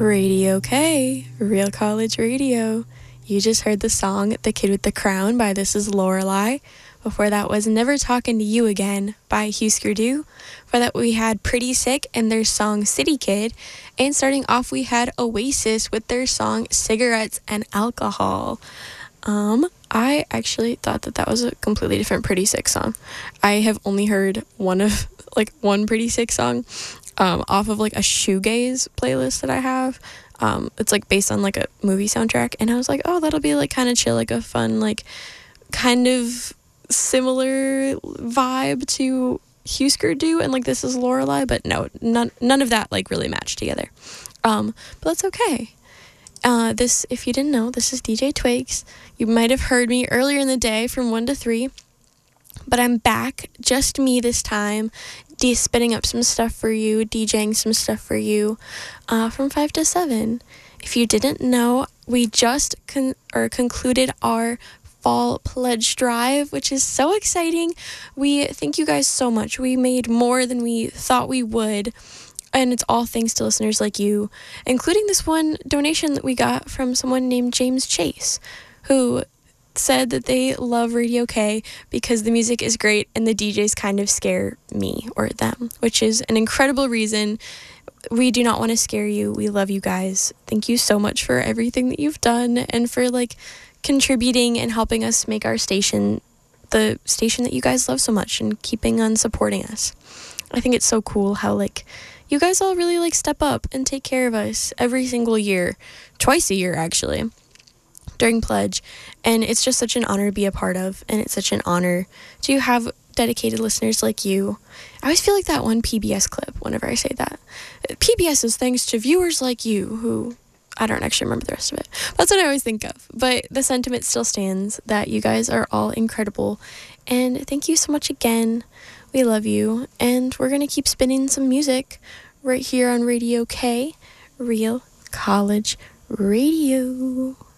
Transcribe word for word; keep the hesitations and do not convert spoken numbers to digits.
Radio K, Real College Radio. You just heard the song The Kid with the Crown by This Is Lorelei. Before that was Never Talking to You Again by Husker Du. For that we had Pretty Sick and their song City Kid. And starting off we had Oasis with their song Cigarettes and Alcohol. Um, I actually thought that that was a completely different Pretty Sick song. I have only heard one of, like, one Pretty Sick song um, off of, like, a shoegaze playlist that I have. Um, it's, like, based on, like, a movie soundtrack. And I was like, oh, that'll be, like, kind of chill, like, a fun, like, kind of similar vibe to Husker Du and, like, This Is Lorelei. But no, none, none of that, like, really matched together. Um, but that's okay. Uh, this, if you didn't know, this is D J Twigs. You might have heard me earlier in the day from one to three, but I'm back, just me this time, de- spinning up some stuff for you, DJing some stuff for you, uh, from five to seven. If you didn't know, we just con- or concluded our fall pledge drive, which is so exciting. We thank you guys so much. We made more than we thought we would. And it's all thanks to listeners like you, including this one donation that we got from someone named James Chase, who said that they love Radio K because the music is great and the D Js kind of scare me or them, which is an incredible reason. We do not want to scare you. We love you guys. Thank you so much for everything that you've done and for, like, contributing and helping us make our station the station that you guys love so much and keeping on supporting us. I think it's so cool how, like, you guys all really, like, step up and take care of us every single year, twice a year, actually, during Pledge. And it's just such an honor to be a part of, and it's such an honor to have dedicated listeners like you. I always feel like that one P B S clip whenever I say that. P B S is thanks to viewers like you who, I don't actually remember the rest of it. That's what I always think of. But the sentiment still stands that you guys are all incredible. And thank you so much again. We love you, and we're going to keep spinning some music right here on Radio K, Real College Radio.